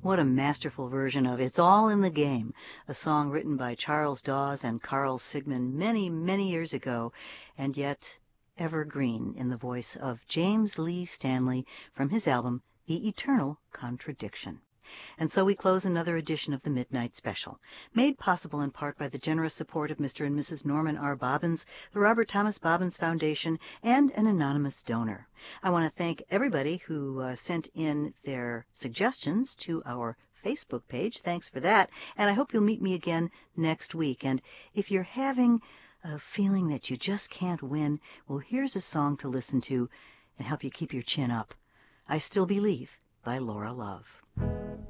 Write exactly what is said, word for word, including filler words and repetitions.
What a masterful version of It's All in the Game, a song written by Charles Dawes and Carl Sigman many, many years ago, and yet evergreen in the voice of James Lee Stanley from his album The Eternal Contradiction. And so we close another edition of the Midnight Special, made possible in part by the generous support of Mister and Missus Norman R. Bobbins, the Robert Thomas Bobbins Foundation, and an anonymous donor. I want to thank everybody who uh, sent in their suggestions to our Facebook page. Thanks for that, and I hope you'll meet me again next week. And if you're having a feeling that you just can't win, well, here's a song to listen to and help you keep your chin up. I Still Believe by Laura Love.